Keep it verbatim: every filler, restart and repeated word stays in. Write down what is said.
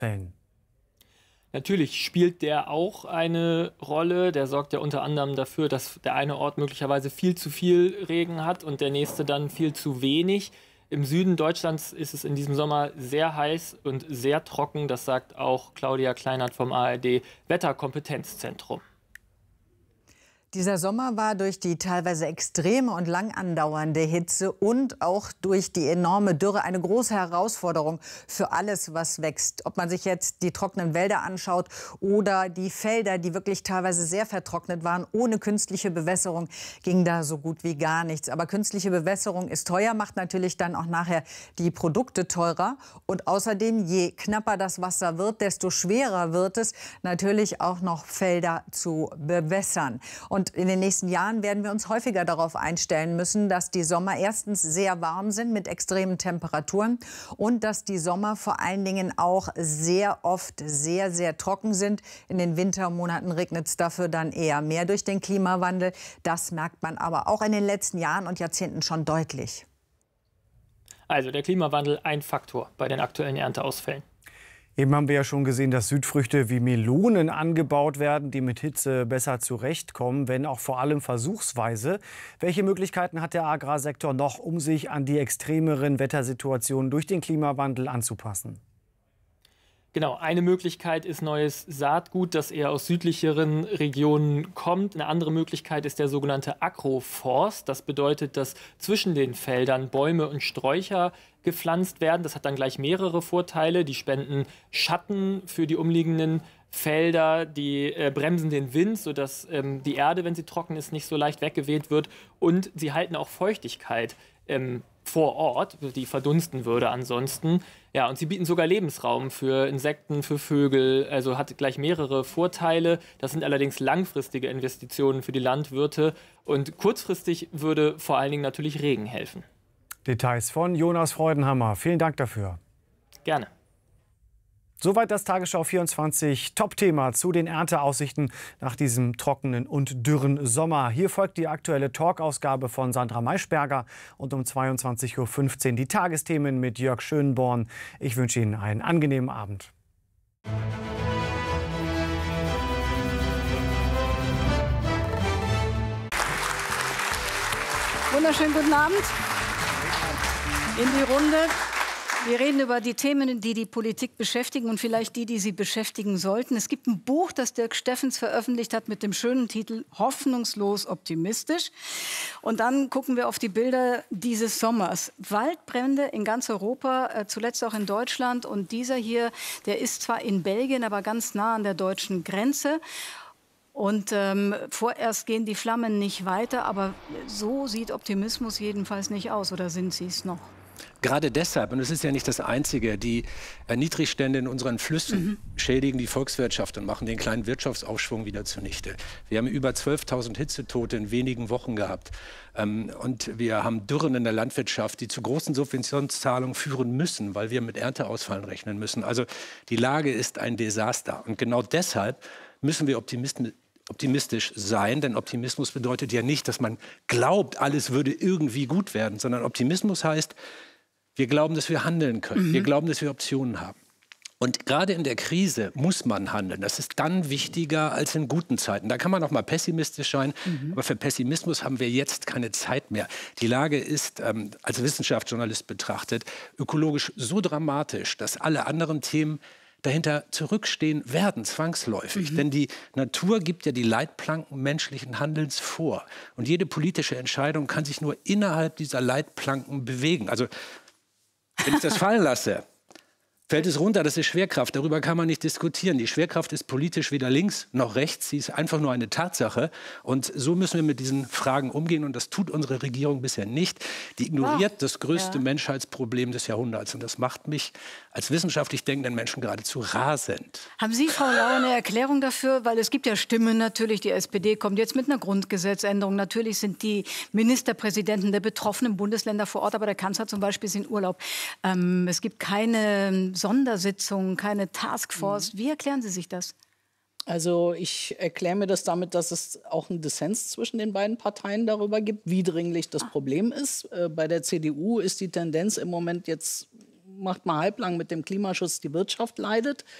Wellen. Natürlich spielt der auch eine Rolle. Der sorgt ja unter anderem dafür, dass der eine Ort möglicherweise viel zu viel Regen hat und der nächste dann viel zu wenig. Im Süden Deutschlands ist es in diesem Sommer sehr heiß und sehr trocken. Das sagt auch Claudia Kleinert vom A R D Wetterkompetenzzentrum. Dieser Sommer war durch die teilweise extreme und lang andauernde Hitze und auch durch die enorme Dürre eine große Herausforderung für alles, was wächst. Ob man sich jetzt die trockenen Wälder anschaut oder die Felder, die wirklich teilweise sehr vertrocknet waren. Ohne künstliche Bewässerung ging da so gut wie gar nichts. Aber künstliche Bewässerung ist teuer, macht natürlich dann auch nachher die Produkte teurer. Und außerdem, je knapper das Wasser wird, desto schwerer wird es, natürlich auch noch Felder zu bewässern. Und Und in den nächsten Jahren werden wir uns häufiger darauf einstellen müssen, dass die Sommer erstens sehr warm sind mit extremen Temperaturen und dass die Sommer vor allen Dingen auch sehr oft sehr, sehr trocken sind. In den Wintermonaten regnet es dafür dann eher mehr durch den Klimawandel. Das merkt man aber auch in den letzten Jahren und Jahrzehnten schon deutlich. Also der Klimawandel ein Faktor bei den aktuellen Ernteausfällen. Eben haben wir ja schon gesehen, dass Südfrüchte wie Melonen angebaut werden, die mit Hitze besser zurechtkommen, wenn auch vor allem versuchsweise. Welche Möglichkeiten hat der Agrarsektor noch, um sich an die extremeren Wettersituationen durch den Klimawandel anzupassen? Genau, eine Möglichkeit ist neues Saatgut, das eher aus südlicheren Regionen kommt. Eine andere Möglichkeit ist der sogenannte Agroforst. Das bedeutet, dass zwischen den Feldern Bäume und Sträucher gepflanzt werden. Das hat dann gleich mehrere Vorteile. Die spenden Schatten für die umliegenden Felder, die äh, bremsen den Wind, sodass ähm, die Erde, wenn sie trocken ist, nicht so leicht weggeweht wird. Und sie halten auch Feuchtigkeit ähm, vor Ort, die verdunsten würde ansonsten. Ja, und sie bieten sogar Lebensraum für Insekten, für Vögel, also hat gleich mehrere Vorteile. Das sind allerdings langfristige Investitionen für die Landwirte und kurzfristig würde vor allen Dingen natürlich Regen helfen. Details von Jonas Freudenhammer. Vielen Dank dafür. Gerne. Soweit das Tagesschau vierundzwanzig Top-Thema zu den Ernteaussichten nach diesem trockenen und dürren Sommer. Hier folgt die aktuelle Talk-Ausgabe von Sandra Maischberger und um zweiundzwanzig Uhr fünfzehn die Tagesthemen mit Jörg Schönborn. Ich wünsche Ihnen einen angenehmen Abend. Wunderschönen guten Abend in die Runde. Wir reden über die Themen, die die Politik beschäftigen und vielleicht die, die sie beschäftigen sollten. Es gibt ein Buch, das Dirk Steffens veröffentlicht hat mit dem schönen Titel Hoffnungslos optimistisch. Und dann gucken wir auf die Bilder dieses Sommers. Waldbrände in ganz Europa, äh, zuletzt auch in Deutschland. Und dieser hier, der ist zwar in Belgien, aber ganz nah an der deutschen Grenze. Und ähm, vorerst gehen die Flammen nicht weiter, aber so sieht Optimismus jedenfalls nicht aus. Oder sind sie es noch? Gerade deshalb, und es ist ja nicht das Einzige, die Niedrigstände in unseren Flüssen mhm. schädigen die Volkswirtschaft und machen den kleinen Wirtschaftsaufschwung wieder zunichte. Wir haben über zwölftausend Hitzetote in wenigen Wochen gehabt. Ähm, und wir haben Dürren in der Landwirtschaft, die zu großen Subventionszahlungen führen müssen, weil wir mit Ernteausfällen rechnen müssen. Also die Lage ist ein Desaster. Und genau deshalb müssen wir Optimisten optimistisch sein, denn Optimismus bedeutet ja nicht, dass man glaubt, alles würde irgendwie gut werden, sondern Optimismus heißt, wir glauben, dass wir handeln können, mhm. wir glauben, dass wir Optionen haben. Und gerade in der Krise muss man handeln. Das ist dann wichtiger als in guten Zeiten. Da kann man auch mal pessimistisch sein, mhm. aber für Pessimismus haben wir jetzt keine Zeit mehr. Die Lage ist, ähm, als Wissenschaftsjournalist betrachtet, ökologisch so dramatisch, dass alle anderen Themen dahinter zurückstehen werden, zwangsläufig. Mhm. Denn die Natur gibt ja die Leitplanken menschlichen Handelns vor. Und jede politische Entscheidung kann sich nur innerhalb dieser Leitplanken bewegen. Also, wenn ich das fallen lasse, fällt es runter, das ist Schwerkraft. Darüber kann man nicht diskutieren. Die Schwerkraft ist politisch weder links noch rechts. Sie ist einfach nur eine Tatsache. Und so müssen wir mit diesen Fragen umgehen. Und das tut unsere Regierung bisher nicht. Die ignoriert ah, das größte ja. Menschheitsproblem des Jahrhunderts. Und das macht mich als wissenschaftlich denkenden Menschen geradezu rasend. Haben Sie, Frau Lau, eine Erklärung dafür? Weil es gibt ja Stimmen natürlich. Die S P D kommt jetzt mit einer Grundgesetzänderung. Natürlich sind die Ministerpräsidenten der betroffenen Bundesländer vor Ort. Aber der Kanzler zum Beispiel ist in Urlaub. Ähm, es gibt keine Sondersitzungen, keine Taskforce. Wie erklären Sie sich das? Also ich erkläre mir das damit, dass es auch einen Dissens zwischen den beiden Parteien darüber gibt, wie dringlich das ah. Problem ist. Äh, bei der C D U ist die Tendenz im Moment jetzt macht man halblang mit dem Klimaschutz, die Wirtschaft leidet.